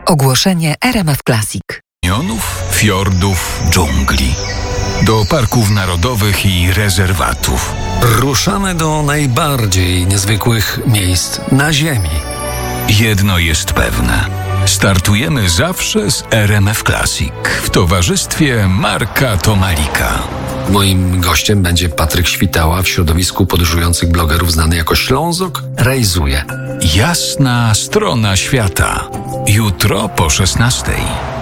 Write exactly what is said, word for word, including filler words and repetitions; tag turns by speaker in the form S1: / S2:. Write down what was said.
S1: Ogłoszenie R M F Classic.
S2: Kanionów, fiordów, dżungli. Do parków narodowych i rezerwatów.
S3: Ruszamy do najbardziej niezwykłych miejsc na Ziemi.
S2: Jedno jest pewne. Startujemy zawsze z R M F Classic w towarzystwie Marka Tomalika.
S3: Moim gościem będzie Patryk Świtała, w środowisku podróżujących blogerów znany jako Ślązok Rejzuje.
S2: Jasna strona świata. Jutro po szesnastej.